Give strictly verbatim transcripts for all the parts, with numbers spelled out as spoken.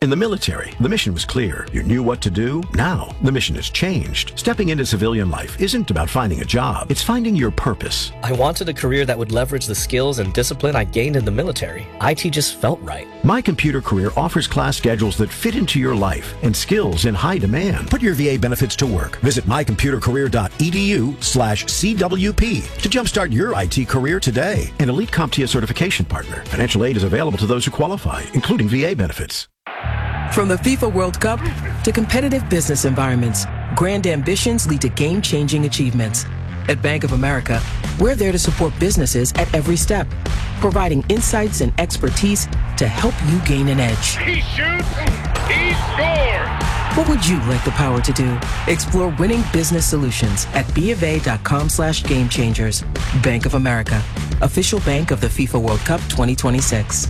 In the military, the mission was clear. You knew what to do. Now, the mission has changed. Stepping into civilian life isn't about finding a job. It's finding your purpose. I wanted a career that would leverage the skills and discipline I gained in the military. I T just felt right. My Computer Career offers class schedules that fit into your life and skills in high demand. Put your V A benefits to work. Visit my computer career dot e d u slash C W P to jumpstart your I T career today. An Elite CompTIA certification partner. Financial aid is available to those who qualify, including V A benefits. From the FIFA World Cup to competitive business environments, grand ambitions lead to game-changing achievements. At Bank of America, we're there to support businesses at every step, providing insights and expertise to help you gain an edge. He shoots, he scores! What would you like the power to do? Explore winning business solutions at bofa.com slash game changers. Bank of America, official bank of the FIFA World Cup twenty twenty-six.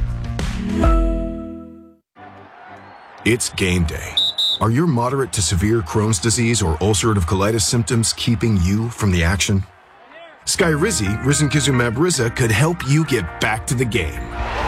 It's game day. Are your moderate to severe Crohn's disease or ulcerative colitis symptoms keeping you from the action? Skyrizi, risankizumab Riza, could help you get back to the game.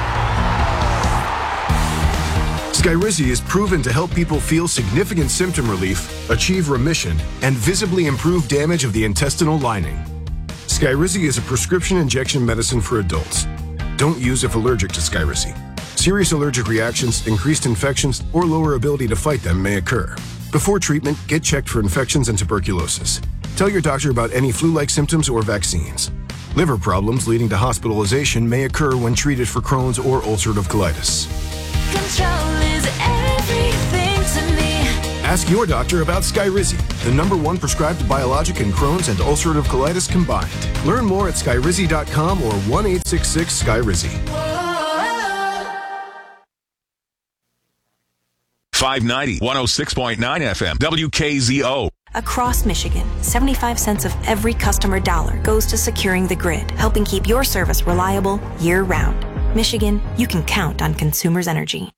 Skyrizi is proven to help people feel significant symptom relief, achieve remission, and visibly improve damage of the intestinal lining. Skyrizi is a prescription injection medicine for adults. Don't use if allergic to Skyrizi. Serious allergic reactions, increased infections, or lower ability to fight them may occur. Before treatment, get checked for infections and tuberculosis. Tell your doctor about any flu-like symptoms or vaccines. Liver problems leading to hospitalization may occur when treated for Crohn's or ulcerative colitis. Control is everything to me. Ask your doctor about Skyrizi, the number one prescribed biologic in Crohn's and ulcerative colitis combined. Learn more at skyrizi dot com or one eight six six Skyrizi. five ninety, one oh six point nine F M, W K Z O. Across Michigan, seventy-five cents of every customer dollar goes to securing the grid, helping keep your service reliable year-round. Michigan, you can count on Consumers Energy.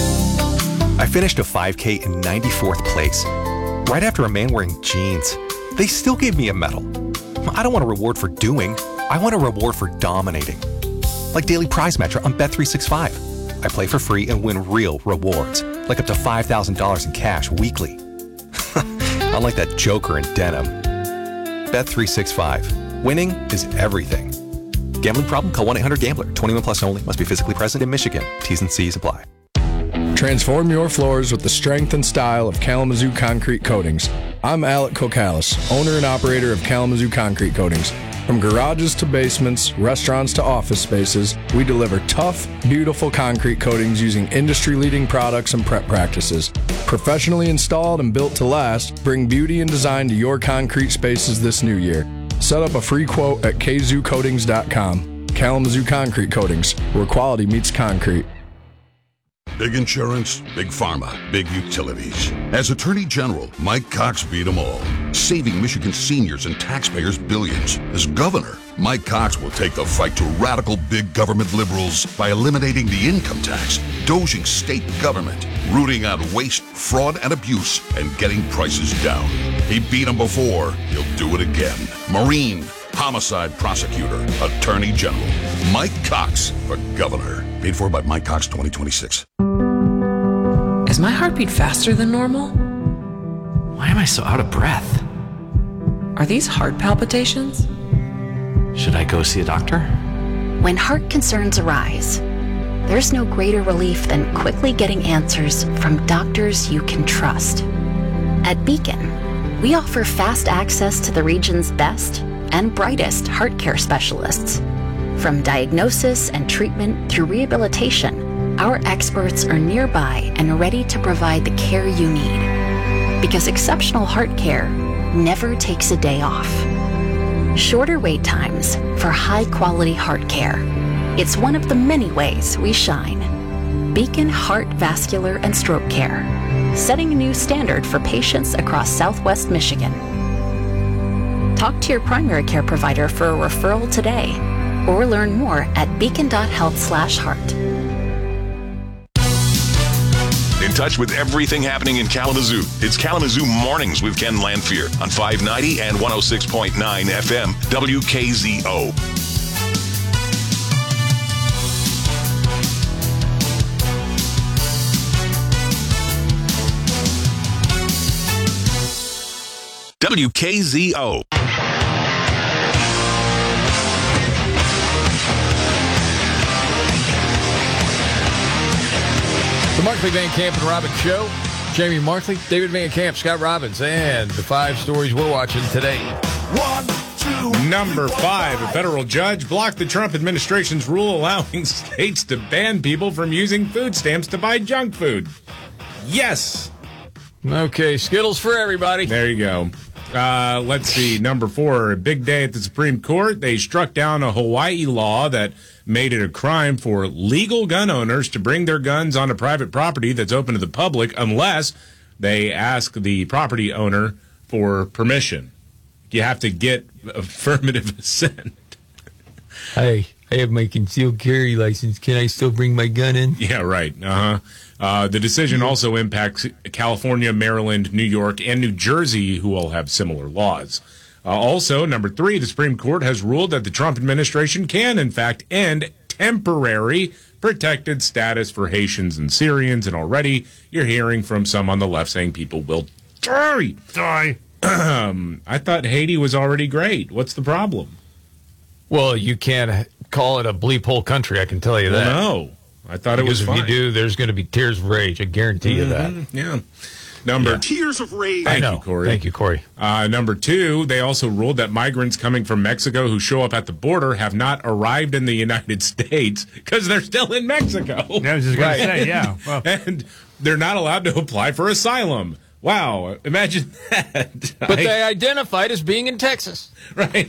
I finished a five K in ninety-fourth place, right after a man wearing jeans. They still gave me a medal. I don't want a reward for doing. I want a reward for dominating. Like Daily Prize Matcher on Bet three sixty-five. I play for free and win real rewards, like up to five thousand dollars in cash weekly. Unlike that joker in denim. Bet three sixty-five. Winning is everything. Gambling problem? Call one eight hundred gambler. twenty-one plus only. Must be physically present in Michigan. T's and C's apply. Transform your floors with the strength and style of Kalamazoo Concrete Coatings. I'm Alec Kokalis, owner and operator of Kalamazoo Concrete Coatings. From garages to basements, restaurants to office spaces, we deliver tough, beautiful concrete coatings using industry-leading products and prep practices. Professionally installed and built to last, bring beauty and design to your concrete spaces this new year. Set up a free quote at k zoo coatings dot com. Kalamazoo Concrete Coatings, where quality meets concrete. Big insurance, big pharma, big utilities. As Attorney General, Mike Cox beat them all, saving Michigan seniors and taxpayers billions. As governor, Mike Cox will take the fight to radical big government liberals by eliminating the income tax, dozing state government, rooting out waste, fraud, and abuse, and getting prices down. He beat them before. He'll do it again. Marine, homicide prosecutor, Attorney General, Mike Cox for governor. Paid for by Mike Cox twenty twenty-six. Is my heartbeat faster than normal? Why am I so out of breath? Are these heart palpitations? Should I go see a doctor? When heart concerns arise, there's no greater relief than quickly getting answers from doctors you can trust. At Beacon, we offer fast access to the region's best and brightest heart care specialists. From diagnosis and treatment through rehabilitation, our experts are nearby and ready to provide the care you need. Because exceptional heart care never takes a day off. Shorter wait times for high-quality heart care. It's one of the many ways we shine. Beacon Heart, Vascular, and Stroke Care, setting a new standard for patients across Southwest Michigan. Talk to your primary care provider for a referral today, or learn more at beacon dot health slash heart. In touch with everything happening in Kalamazoo, it's Kalamazoo Mornings with Ken Lanfear on five ninety and one oh six point nine F M, W K Z O. W K Z O. The Markley, Van Camp, and Robbins Show. Jamie Markley, David Van Camp, Scott Robbins, and the five stories we're watching today. One, two. Number five, a federal judge blocked the Trump administration's rule allowing states to ban people from using food stamps to buy junk food. Yes. Okay, Skittles for everybody. There you go. Uh, let's see. Number four, a big day at the Supreme Court. They struck down a Hawaii law that made it a crime for legal gun owners to bring their guns onto private property that's open to the public unless they ask the property owner for permission. You have to get affirmative assent. Hey, I have my concealed carry license. Can I still bring my gun in? Yeah, right. Uh-huh. Uh, the decision also impacts California, Maryland, New York, and New Jersey, who all have similar laws. Uh, also, number three, the Supreme Court has ruled that the Trump administration can, in fact, end temporary protected status for Haitians and Syrians. And already you're hearing from some on the left saying people will die. Die. I thought Haiti was already great. What's the problem? Well, you can't call it a bleep hole country, I can tell you that. Well, no. I thought because it was if fine. you do, there's going to be tears of rage. I guarantee mm-hmm. you that. Yeah. Number yeah. Tears of rage. Thank Thank you, Corey. Thank you, Corey. Uh, number two, they also ruled that migrants coming from Mexico who show up at the border have not arrived in the United States because they're still in Mexico. Yeah, I was just going right. to say, yeah. Well. And they're not allowed to apply for asylum. Wow, imagine that. But I, they identified as being in Texas. Right.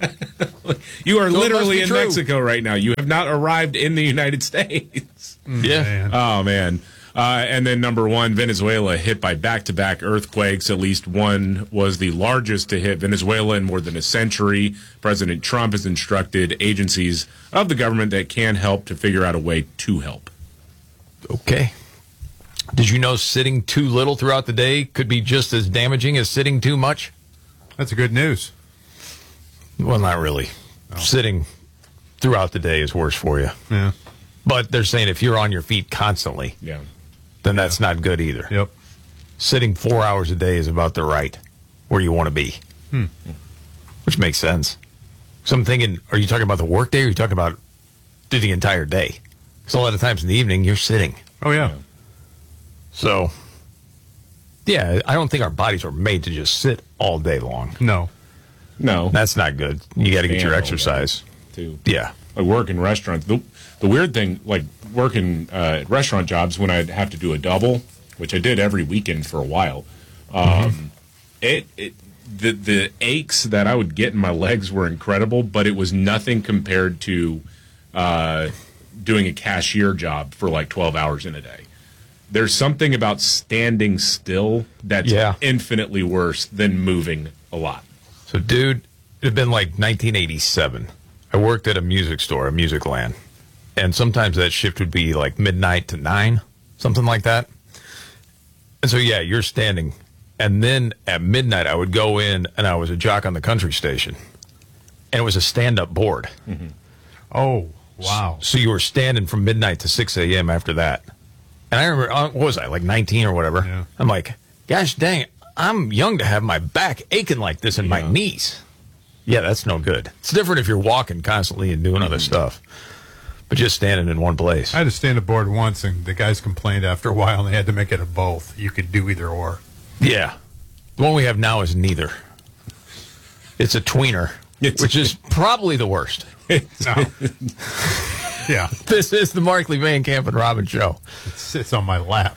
You are so literally in true. Mexico right now. You have not arrived in the United States. Yeah. Man. Oh, man. Uh, and then number one, Venezuela hit by back-to-back earthquakes. At least one was the largest to hit Venezuela in more than a century. President Trump has instructed agencies of the government that can help to figure out a way to help. Okay. Did you know sitting too little throughout the day could be just as damaging as sitting too much? That's good news. Well, not really. Oh. Sitting throughout the day is worse for you. Yeah. But they're saying if you're on your feet constantly, yeah, then that's yeah. not good either. Yep. Sitting four hours a day is about the right where you want to be, hmm. which makes sense. So I'm thinking, are you talking about the work day or are you talking about the entire day? Because a lot of times in the evening, you're sitting. Oh, yeah. So, yeah, I don't think our bodies are made to just sit all day long. No. No. That's not good. You got to get your exercise. Too. Yeah. I work in restaurants. The, the weird thing, like working uh, at restaurant jobs, when I'd have to do a double, which I did every weekend for a while, um, mm-hmm. it, it the the aches that I would get in my legs were incredible, but it was nothing compared to uh, doing a cashier job for like twelve hours in a day. There's something about standing still that's yeah. infinitely worse than moving a lot. So, dude, it had been like nineteen eighty-seven. I worked at a music store, a music land. And sometimes that shift would be like midnight to nine, something like that. And so, yeah, you're standing. And then at midnight, I would go in, and I was a jock on the country station. And it was a stand-up board. Mm-hmm. Oh, wow. So, so you were standing from midnight to six a.m. after that. And I remember, what was I, like nineteen or whatever? Yeah. I'm like, gosh dang, I'm young to have my back aching like this and yeah. my knees. Yeah, that's no good. It's different if you're walking constantly and doing mm-hmm. other stuff. But just standing in one place. I had to stand a board once, and the guys complained after a while, and they had to make it a both. You could do either or. Yeah. The one we have now is neither. It's a tweener, it's which is probably the worst. No. Yeah. This is the Markley, Van Camp, and Robbins Show. It sits on my lap.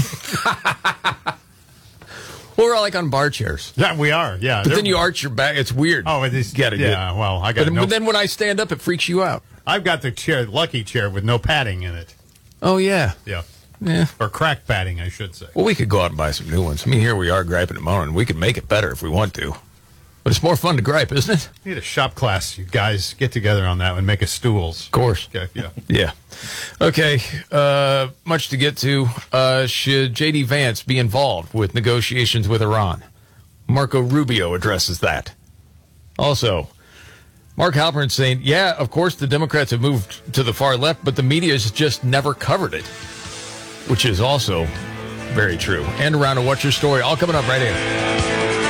Well, we're all like on bar chairs. Yeah, we are. Yeah. But then you arch your back. It's weird. Oh, it is. Get it. Yeah, get, well, I got but, no... but then when I stand up, it freaks you out. I've got the chair, lucky chair with no padding in it. Oh, yeah. Yeah. Yeah. Or crack padding, I should say. Well, we could go out and buy some new ones. I mean, here we are griping and moaning. We could make it better if we want to. But it's more fun to gripe, isn't it? You need a shop class. You guys get together on that and make us stools. Of course. Okay, yeah. Yeah. Okay. Uh, much to get to. Uh, should J D. Vance be involved with negotiations with Iran? Marco Rubio addresses that. Also, Mark Halperin saying, yeah, of course the Democrats have moved to the far left, but the media has just never covered it, which is also very true. And around to What's Your Story, all coming up right in.